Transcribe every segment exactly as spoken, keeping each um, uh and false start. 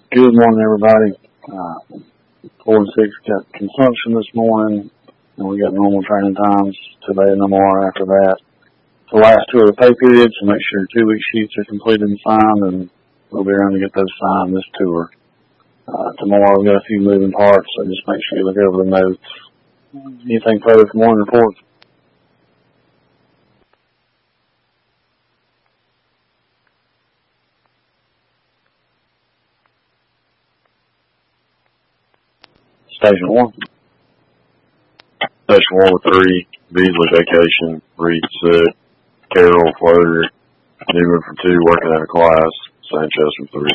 Good morning, everybody. Uh, four and six got consumption this morning, and we got normal training times today, no more after that. The last two are the pay periods, so make sure your two-week sheets are completed and signed, and we'll be around to get those signed this tour. Uh, tomorrow we've got a few moving parts, so just make sure you look over the notes. Anything further from morning reports? Station one. Station one with three, Beasley vacation, Reed sick, Carroll floater, Newman from two, working out of class, Sanchez from three.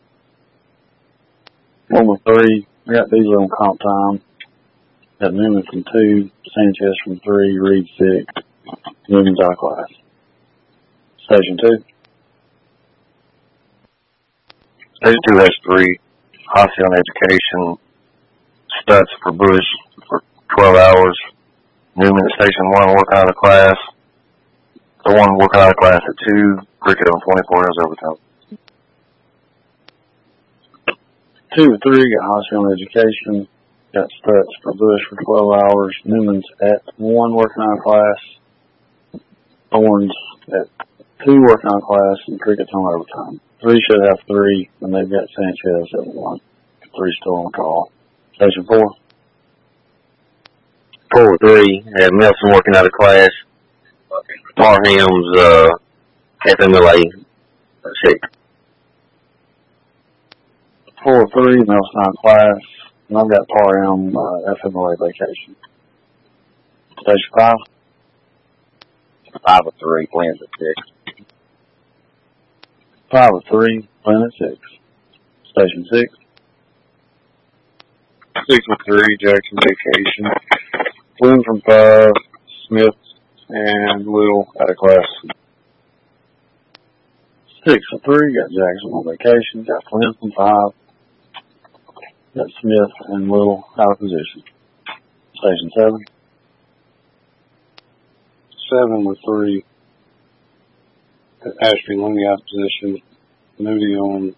One with three, we got Beasley on comp time. Got Newman from two, Sanchez from three, Reed sick, Newman's out of class. Station two. Station two has three, Hossey on education, Stutz for Bush for twelve hours. Newman at Station one working out of class. The one working out of class at two. Cricket on twenty-four hours overtime. Two and three got Hossey on education. Got Stutz for Bush for twelve hours. Newman's at one working out of class. Thorns at two working out of class. And Cricket's on overtime. Three should have three, and they've got Sanchez at one. Three still on call. Station four. Four with three, have Nelson working out of class. Parham's uh, F M L A six. Four with three, Nelson out of class. And I've got Parham uh, F M L A vacation. Station five. Five with three, Glenn's at six. Five with three, Glenn at six. Station six. Six with three, Jackson vacation, Flynn from five, Smith and Little out of class. Six with three, got Jackson on vacation, got Flynn from five, got Smith and Little out of position. Station seven. Seven with three, got Ashby Lundy out of position, Moody on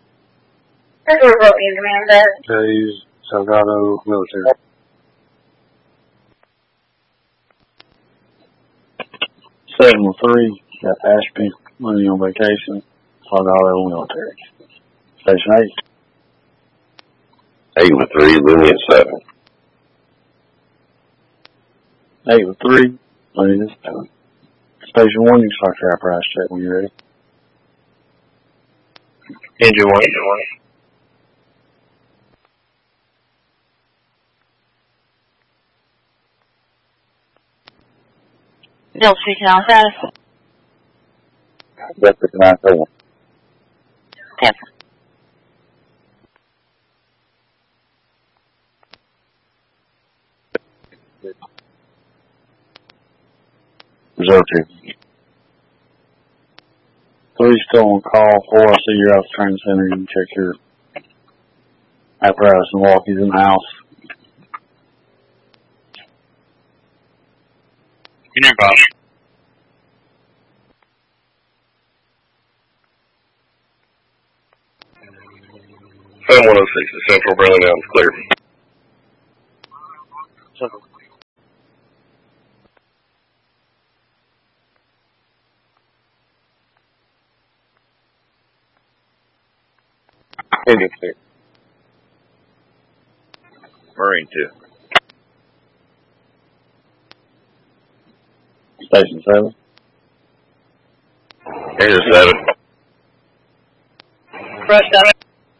days, Salgado military. Seven with three, got Ashby Lundy on vacation, Salgado military. Station eight. Eight with three, Looney at seven. Eight with three, Lundy at seven. Station one, you can start your apparatus check when you're ready. Engine one. Engine one. Bill speaking on status. That's the nine seven. Ten. Zero two. Three still on call. Four, I see you're out of the training center. You can check your apparatus and walkies in the house. In your box. Seven one oh six to Central Burlington is clear. Central. Engine six. Marine two. Station seven. Engine seven. Rush seven.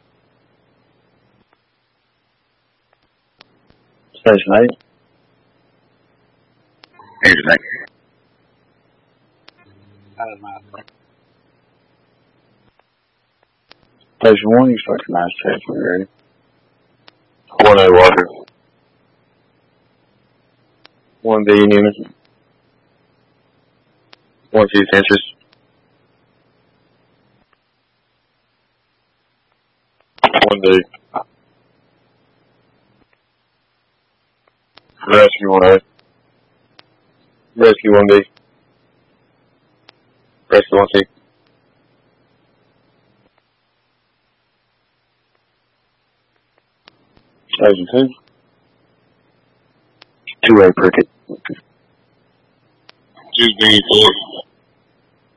Station eight. Engine eight. Station one, you can start your nice check when you're ready. One A Walker. One B Newman. One C Sanchez. One D. Rescue one A. Rescue one B. Rescue one C. Station two. Two A Prickett. Two B Ford.